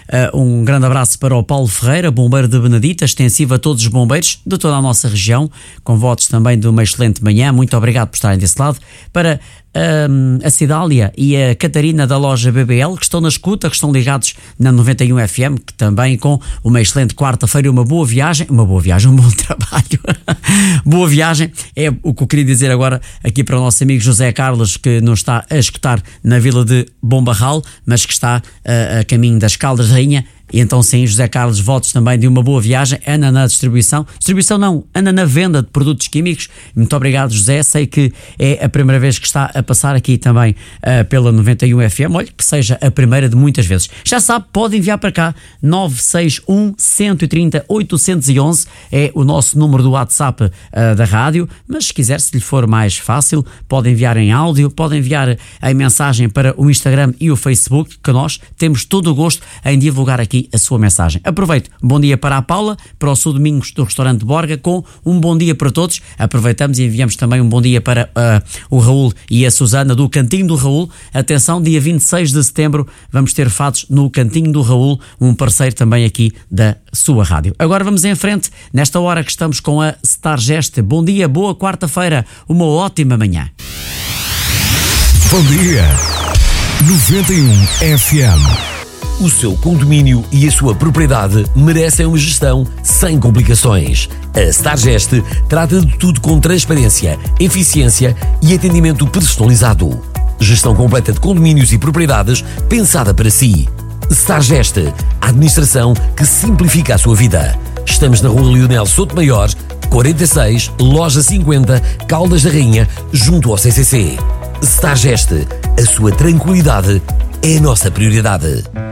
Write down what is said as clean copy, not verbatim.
Um grande abraço para o Paulo Ferreira, bombeiro de Benedita, extensivo a todos os bombeiros de toda a nossa região, com votos também de uma excelente manhã. Muito obrigado por estarem desse lado. Para a Cidália e a Catarina da loja BBL, que estão na escuta, que estão ligados na 91 FM, que também com uma excelente quarta-feira, um bom trabalho. Boa viagem, é o que eu queria dizer agora aqui para o nosso amigo José Carlos, que não está a escutar na vila de Bombarral, mas que está a caminho das Caldas de Rainha. E então sim, José Carlos, votos também de uma boa viagem. Ana na distribuição não, Ana na venda de produtos químicos. Muito obrigado, José, sei que é a primeira vez que está a passar aqui também pela 91 FM, olha, que seja a primeira de muitas vezes. Já sabe, pode enviar para cá, 961 130 811 é o nosso número do WhatsApp da rádio, mas se quiser, se lhe for mais fácil, pode enviar em áudio, pode enviar em mensagem para o Instagram e o Facebook, que nós temos todo o gosto em divulgar aqui a sua mensagem. Aproveito, bom dia para a Paula, para o Sul Domingos do restaurante Borga, com um bom dia para todos. Aproveitamos e enviamos também um bom dia para o Raul e a Susana do Cantinho do Raul. Atenção, dia 26 de setembro vamos ter fados no Cantinho do Raul, um parceiro também aqui da sua rádio. Agora vamos em frente, nesta hora que estamos com a Stargest. Bom dia, boa quarta-feira, uma ótima manhã. Bom dia, 91 FM. O seu condomínio e a sua propriedade merecem uma gestão sem complicações. A Stargest trata de tudo com transparência, eficiência e atendimento personalizado. Gestão completa de condomínios e propriedades pensada para si. Stargest, a administração que simplifica a sua vida. Estamos na Rua Leonel Sotomayor, 46, Loja 50, Caldas da Rainha, junto ao CCC. Stargest, a sua tranquilidade é a nossa prioridade.